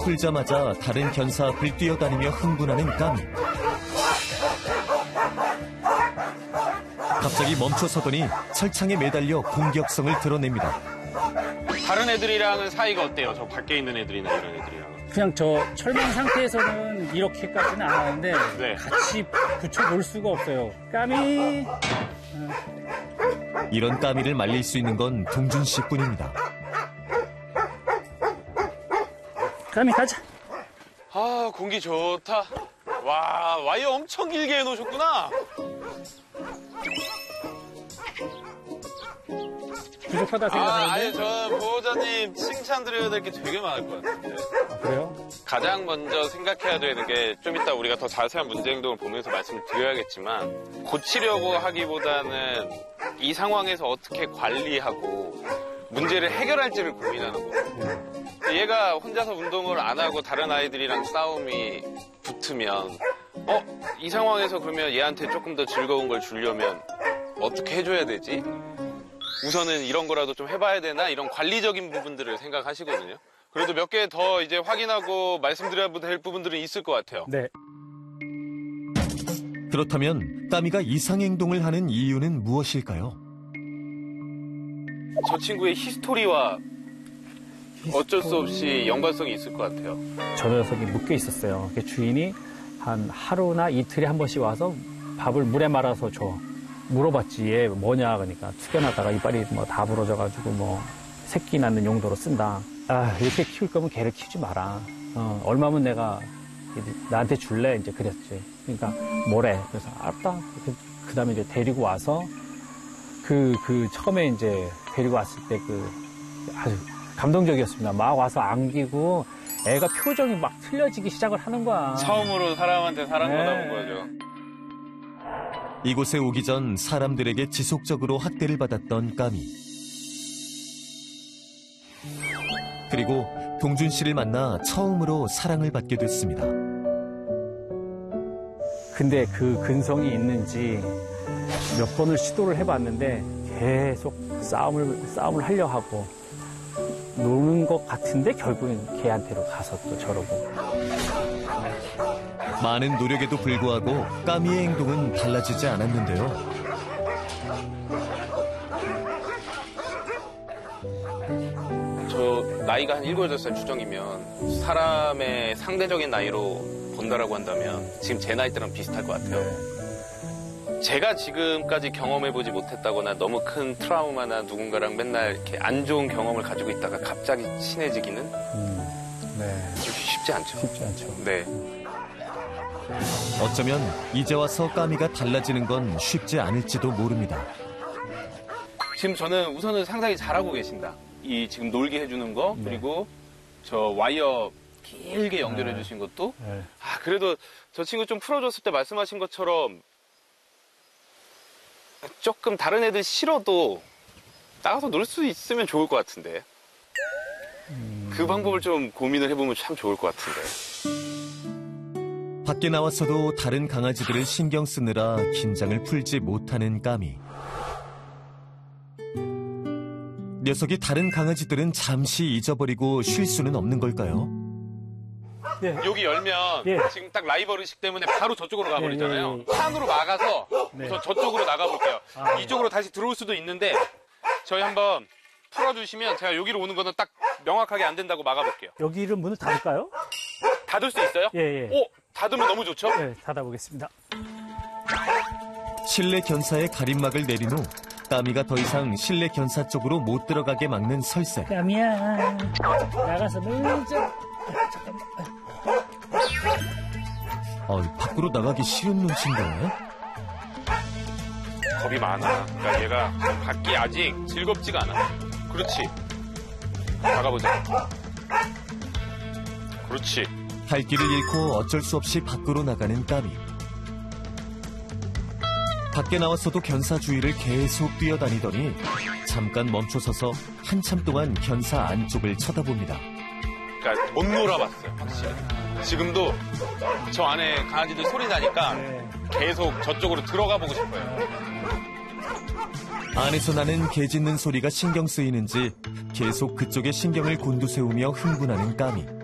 풀자마자 다른 견사 앞을 뛰어다니며 흥분하는 까미. 갑자기 멈춰서더니 철창에 매달려 공격성을 드러냅니다. 다른 애들이랑은 사이가 어때요? 저 밖에 있는 애들이나 이런 애들이랑은? 그냥 저 철망 상태에서는 이렇게까지는 안 하는데 네. 같이 붙여볼 수가 없어요. 까미. 이런 까미를 말릴 수 있는 건 동준 씨뿐입니다. 까미 가자. 아, 공기 좋다. 와, 와이어 엄청 길게 해놓으셨구나. 부족하다 생각하는데. 아니, 저 보호자님 칭찬드려야 될 게 되게 많을 것 같은데. 그래요? 가장 먼저 생각해야 되는 게 좀 이따 우리가 더 자세한 문제 행동을 보면서 말씀을 드려야겠지만 고치려고 하기보다는 이 상황에서 어떻게 관리하고 문제를 해결할지를 고민하는 거예요. 얘가 혼자서 운동을 안 하고 다른 아이들이랑 싸움이 붙으면 이 상황에서 그러면 얘한테 조금 더 즐거운 걸 주려면 어떻게 해줘야 되지? 우선은 이런 거라도 좀 해봐야 되나? 이런 관리적인 부분들을 생각하시거든요. 그래도 몇 개 더 이제 확인하고 말씀드려야 될 부분들은 있을 것 같아요. 네. 그렇다면 까미가 이상 행동을 하는 이유는 무엇일까요? 저 친구의 히스토리와 어쩔 수 없이 연관성이 있을 것 같아요. 저 녀석이 묶여 있었어요. 주인이 한 하루나 이틀에 한 번씩 와서 밥을 물에 말아서 줘. 물어봤지 얘 뭐냐 그러니까 튀겨나다가 이빨이 뭐 다 부러져가지고 뭐 새끼 낳는 용도로 쓴다. 아 이렇게 키울 거면 걔를 키우지 마라. 얼마면 내가 나한테 줄래 이제 그랬지. 그러니까 뭐래. 그래서 알았다. 그 다음에 이제 데리고 와서 그 처음에 이제 데리고 왔을 때 아주 감동적이었습니다. 막 와서 안기고 애가 표정이 막 틀려지기 시작을 하는 거야. 처음으로 사람한테 사랑 받아본 거죠. 이곳에 오기 전 사람들에게 지속적으로 학대를 받았던 까미. 그리고 동준 씨를 만나 처음으로 사랑을 받게 됐습니다. 근데 그 근성이 있는지 몇 번을 시도를 해봤는데 계속 싸움을 하려 하고 노는 것 같은데 결국엔 걔한테로 가서 또 저러고. 많은 노력에도 불구하고 까미의 행동은 달라지지 않았는데요. 저 나이가 한 7, 8살 추정이면 사람의 상대적인 나이로 본다라고 한다면 지금 제 나이 때랑 비슷할 것 같아요. 제가 지금까지 경험해보지 못했다거나 너무 큰 트라우마나 누군가랑 맨날 이렇게 안 좋은 경험을 가지고 있다가 갑자기 친해지기는 네. 쉽지 않죠. 쉽지 않죠. 네. 어쩌면 이제 와서 까미가 달라지는 건 쉽지 않을지도 모릅니다. 지금 저는 우선은 상당히 잘하고 계신다. 이 지금 놀게 해주는 거 그리고 저 와이어 길게 연결해 주신 것도 그래도 저 친구 좀 풀어줬을 때 말씀하신 것처럼 조금 다른 애들 싫어도 나가서 놀 수 있으면 좋을 것 같은데 그 방법을 좀 고민을 해보면 참 좋을 것 같은데. 밖에 나왔어도 다른 강아지들을 신경 쓰느라 긴장을 풀지 못하는 까미. 녀석이 다른 강아지들은 잠시 잊어버리고 쉴 수는 없는 걸까요? 네. 여기 열면 지금 딱 라이벌 의식 때문에 바로 저쪽으로 가버리잖아요. 창으로 막아서 우선 저쪽으로 나가볼게요. 이쪽으로 다시 들어올 수도 있는데 저희 한번 풀어주시면 제가 여기로 오는 거는 딱 명확하게 안 된다고 막아볼게요. 여기를 문을 닫을까요? 닫을 수 있어요? 예. 오, 닫으면 너무 좋죠? 네, 닫아보겠습니다. 실내 견사의 가림막을 내린 후 까미가 더 이상 실내 견사 쪽으로 못 들어가게 막는 설세. 까미야, 나가서 놀자. 밖으로 나가기 싫은 눈치인가요? 겁이 많아. 그러니까 얘가 밖이 아직 즐겁지가 않아. 그렇지. 나가보자. 그렇지. 할 길을 잃고 어쩔 수 없이 밖으로 나가는 까미. 밖에 나왔어도 견사 주위를 계속 뛰어다니더니 잠깐 멈춰서서 한참 동안 견사 안쪽을 쳐다봅니다. 그러니까 못 놀아봤어요, 확실히. 지금도 저 안에 강아지들 소리 나니까 계속 저쪽으로 들어가 보고 싶어요. 안에서 나는 개 짖는 소리가 신경 쓰이는지 계속 그쪽에 신경을 곤두세우며 흥분하는 까미.